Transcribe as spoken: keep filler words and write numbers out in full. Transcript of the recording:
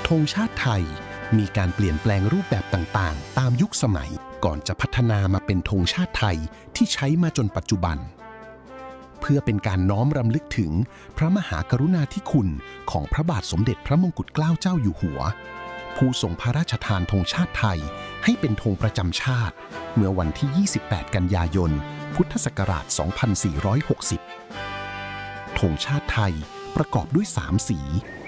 ธงชาติไทยมีการเปลี่ยนแปลงรูปแบบต่างๆตามยุคสมัยก่อนจะพัฒนามาเป็นธงชาติไทยที่ใช้มาจนปัจจุบันเพื่อเป็นการน้อมรำลึกถึงพระมหากรุณาธิคุณของพระบาทสมเด็จพระมงกุฎเกล้าเจ้าอยู่หัวผู้ทรงพระราชทานธงชาติไทยให้เป็นธงประจำชาติเมื่อวันที่ ยี่สิบแปด กันยายน พุทธศักราช สองพันสี่ร้อยหกสิบ ธงชาติไทยประกอบด้วยสามสี